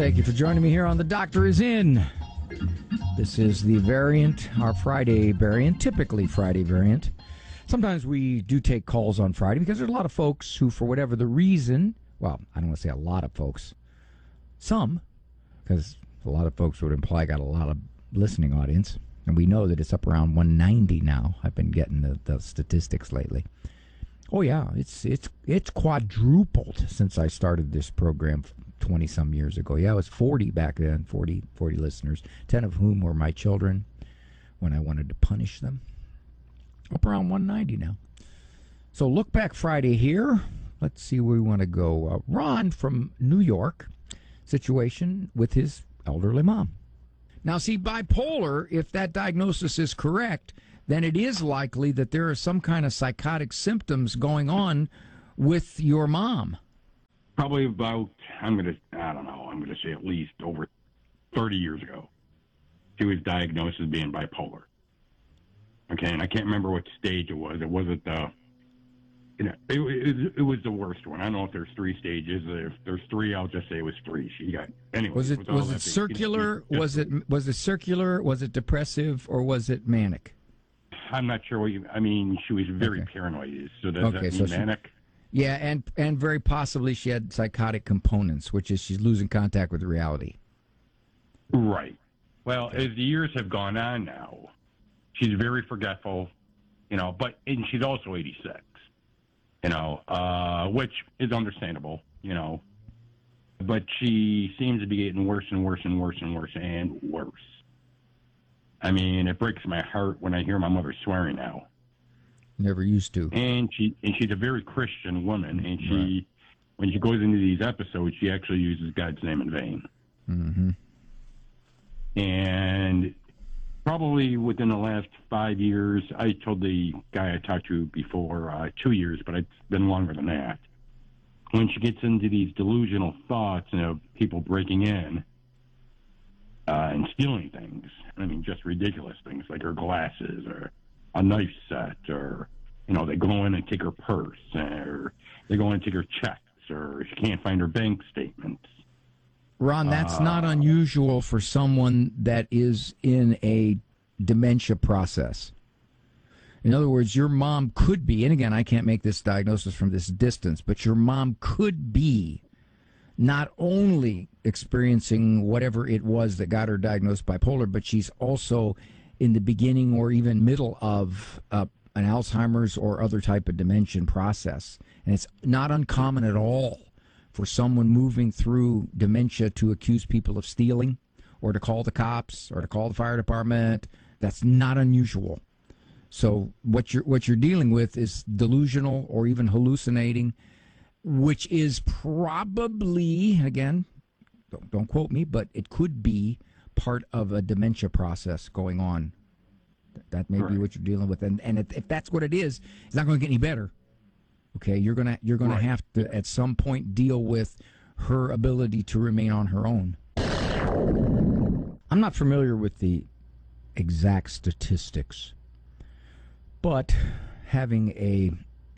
Thank you for joining me here on The Doctor Is In. This is the variant, our Friday variant, typically Friday variant. Sometimes we do take calls on Friday because there's a lot of folks who, for whatever the reason, well, I don't want to say a lot of folks, some, because a lot of folks would imply I got a lot of listening audience, and we know that it's up around 190 now. I've been getting the statistics lately. Oh yeah, it's quadrupled since I started this program 20-some years ago. Yeah, it was 40 back then, 40 listeners, 10 of whom were my children when I wanted to punish them. Up around 190 now. So Look Back Friday here. Let's see where we want to go. Ron from New York, situation with his elderly mom. Now, see, bipolar, if that diagnosis is correct, then it is likely that there are some kind of psychotic symptoms going on with your mom. Probably about, I'm going to say at least over 30 years ago, she was diagnosed as being bipolar. Okay, and I can't remember what stage it was. It wasn't it was the worst one. I don't know if there's 3 stages. If there's 3, I'll just say it was 3. She got anyway. Was it circular? Was it circular? Was it depressive, or was it manic? I'm not sure what she was very paranoid. So does that mean manic? Yeah, and very possibly she had psychotic components, which is she's losing contact with reality. Right. Well, as the years have gone on now, she's very forgetful, and she's also 86, which is understandable, but she seems to be getting worse and worse and worse and worse and worse. I mean, it breaks my heart when I hear my mother swearing now. Never used to. And she's a very Christian woman, and when she goes into these episodes, she actually uses God's name in vain. Mm-hmm. And probably within the last 5 years, I told the guy I talked to before 2 years, but it's been longer than that. When she gets into these delusional thoughts of people breaking in and stealing things, just ridiculous things like her glasses or a knife set, or they go in and take her purse, or they go in and take her checks, or she can't find her bank statements. Ron, that's not unusual for someone that is in a dementia process. In other words, your mom could be, and again, I can't make this diagnosis from this distance, but your mom could be not only experiencing whatever it was that got her diagnosed bipolar, but she's also in the beginning or even middle of an Alzheimer's or other type of dementia process. And it's not uncommon at all for someone moving through dementia to accuse people of stealing or to call the cops or to call the fire department. That's not unusual. So what you're dealing with is delusional or even hallucinating, which is probably, again, don't quote me, but it could be part of a dementia process going on. That may be what you're dealing with, and if that's what it is, it's not going to get any better. Okay, you're gonna have to at some point deal with her ability to remain on her own. I'm not familiar with the exact statistics, but having a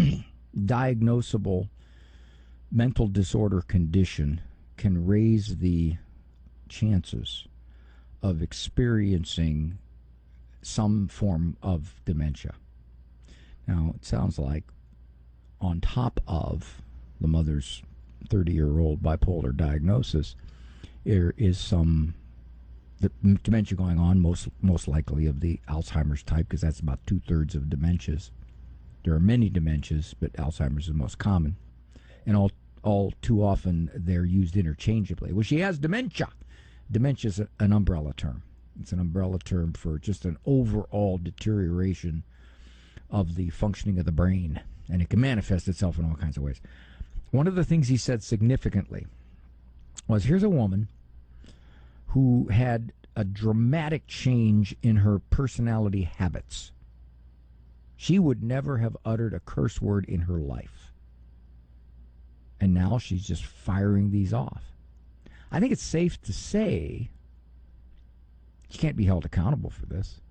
diagnosable mental disorder condition can raise the chances of experiencing some form of dementia. Now, it sounds like on top of the mother's 30-year-old bipolar diagnosis, there is some dementia going on, most likely of the Alzheimer's type, because that's about 2/3 of dementias. There are many dementias, but Alzheimer's is the most common. And all too often, they're used interchangeably. Well, she has dementia. Dementia is an umbrella term. It's an umbrella term for just an overall deterioration of the functioning of the brain, and it can manifest itself in all kinds of ways. One of the things he said significantly was, here's a woman who had a dramatic change in her personality habits. She would never have uttered a curse word in her life. And now she's just firing these off. I think it's safe to say she can't be held accountable for this.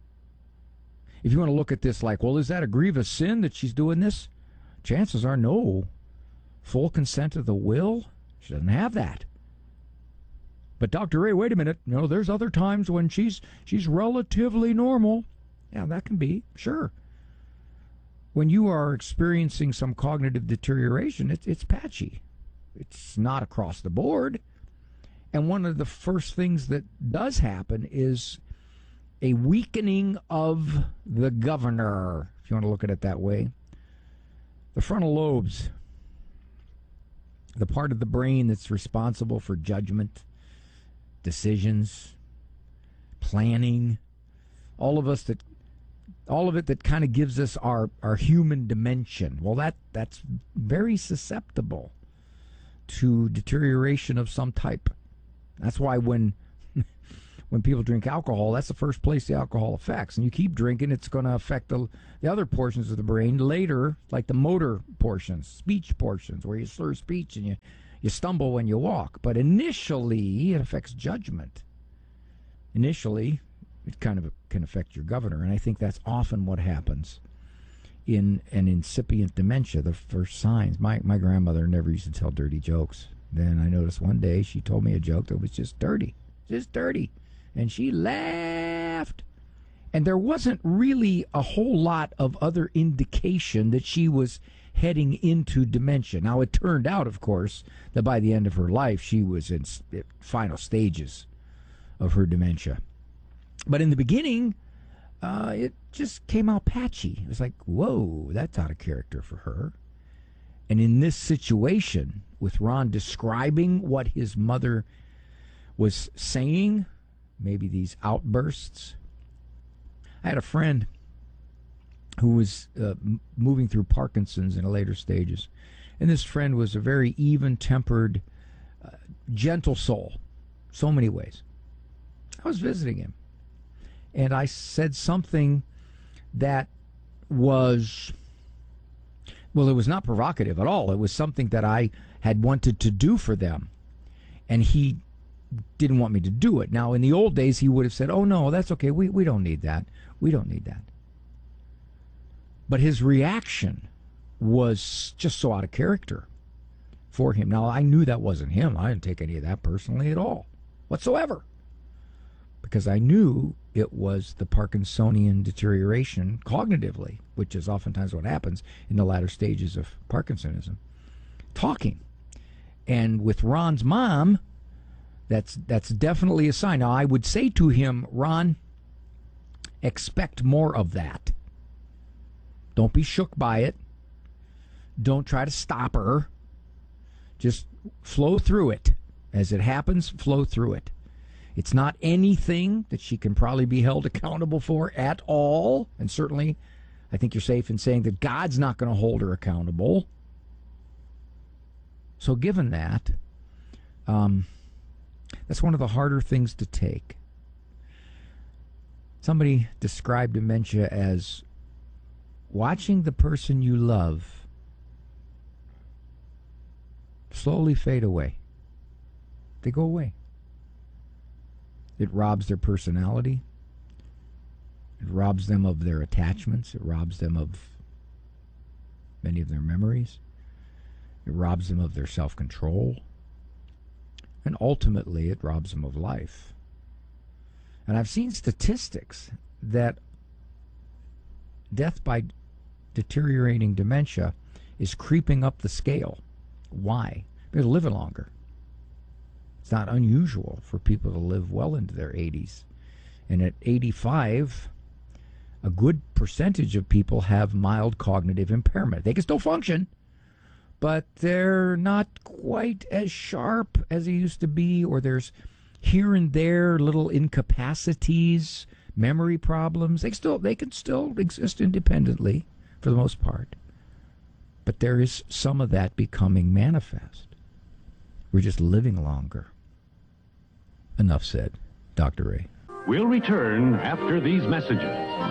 If you want to look at this like, well, is that a grievous sin that she's doing this? Chances are no. Full consent of the will? She doesn't have that. But Dr. Ray, wait a minute. No, there's other times when she's relatively normal. Yeah, that can be, sure. When you are experiencing some cognitive deterioration, it's patchy. It's not across the board. And one of the first things that does happen is a weakening of the governor, if you want to look at it that way. The frontal lobes, the part of the brain that's responsible for judgment, decisions, planning, all of it that kind of gives us our human dimension. Well, that's very susceptible to deterioration of some type. That's why when people drink alcohol, that's the first place the alcohol affects. And you keep drinking, it's going to affect the other portions of the brain later, like the motor portions, speech portions, where you slur speech and you stumble when you walk. But initially, it affects judgment. Initially, it kind of can affect your governor. And I think that's often what happens in an incipient dementia, the first signs. My grandmother never used to tell dirty jokes. Then I noticed one day she told me a joke that was just dirty. And she laughed. And there wasn't really a whole lot of other indication that she was heading into dementia. Now, it turned out, of course, that by the end of her life, she was in final stages of her dementia. But in the beginning, it just came out patchy. It was like, whoa, that's out of character for her. And in this situation, with Ron describing what his mother was saying, maybe these outbursts. I had a friend who was moving through Parkinson's in the later stages. And this friend was a very even-tempered, gentle soul, so many ways. I was visiting him. And I said something that was, well, it was not provocative at all. It was something that I had wanted to do for them. And he didn't want me to do it. Now, in the old days, he would have said, oh, no, that's okay. We don't need that. We don't need that. But his reaction was just so out of character for him. Now, I knew that wasn't him. I didn't take any of that personally at all, whatsoever. Because I knew it was the Parkinsonian deterioration cognitively, which is oftentimes what happens in the latter stages of Parkinsonism. Talking. And with Ron's mom, that's definitely a sign. Now, I would say to him, Ron, expect more of that. Don't be shook by it. Don't try to stop her. Just flow through it. As it happens, flow through it. It's not anything that she can probably be held accountable for at all. And certainly, I think you're safe in saying that God's not going to hold her accountable. So given that, that's one of the harder things to take. Somebody described dementia as watching the person you love slowly fade away. They go away. It robs their personality. It robs them of their attachments. It robs them of many of their memories. It robs them of their self-control. And ultimately, it robs them of life. And I've seen statistics that death by deteriorating dementia is creeping up the scale. Why? They're living longer. It's not unusual for people to live well into their 80s. And at 85, a good percentage of people have mild cognitive impairment. They can still function, but they're not quite as sharp as they used to be, or there's here and there little incapacities, memory problems. They can still exist independently for the most part. But there is some of that becoming manifest. We're just living longer. Enough said. Dr. Ray. We'll return after these messages.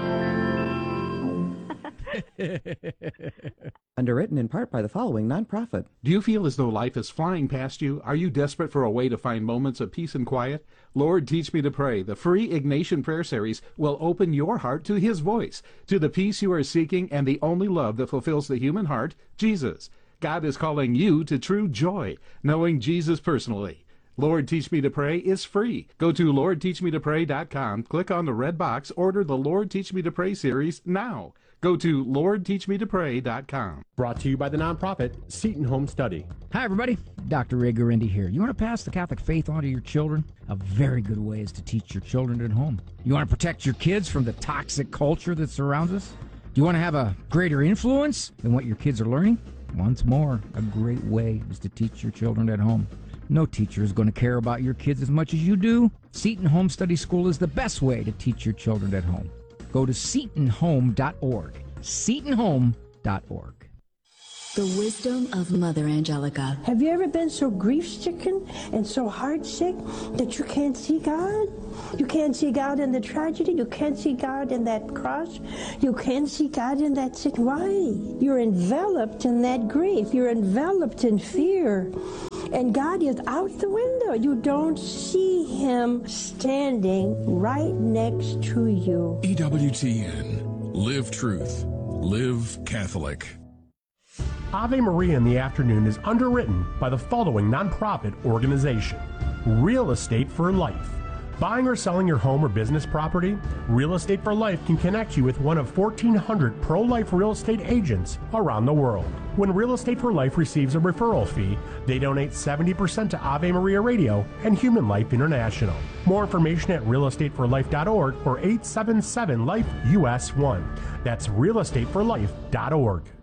Underwritten in part by the following nonprofit. Do you feel as though life is flying past you? Are you desperate for a way to find moments of peace and quiet? Lord, Teach Me to Pray, the free Ignatian Prayer Series, will open your heart to His voice, to the peace you are seeking and the only love that fulfills the human heart, Jesus. God is calling you to true joy, knowing Jesus personally. Lord Teach Me to Pray is free. Go to LordTeachMeToPray.com, click on the red box, order the Lord Teach Me to Pray series now. Go to LordTeachMeToPray.com. Brought to you by the nonprofit Seton Home Study. Hi, everybody. Dr. Ray Guarendi here. You want to pass the Catholic faith on to your children? A very good way is to teach your children at home. You want to protect your kids from the toxic culture that surrounds us? Do you want to have a greater influence than what your kids are learning? Once more, a great way is to teach your children at home. No teacher is going to care about your kids as much as you do. Seton Home Study School is the best way to teach your children at home. Go to SetonHome.org. SetonHome.org. The wisdom of Mother Angelica. Have you ever been so grief-stricken and so heart-sick that you can't see God? You can't see God in the tragedy. You can't see God in that cross. You can't see God in that sick. Why? You're enveloped in that grief. You're enveloped in fear. And God is out the window. You don't see Him standing right next to you. EWTN. Live truth. Live Catholic. Ave Maria in the Afternoon is underwritten by the following nonprofit organization: Real Estate for Life. Buying or selling your home or business property? Real Estate for Life can connect you with one of 1,400 pro-life real estate agents around the world. When Real Estate for Life receives a referral fee, they donate 70% to Ave Maria Radio and Human Life International. More information at realestateforlife.org or 877-LIFE-US1. That's realestateforlife.org.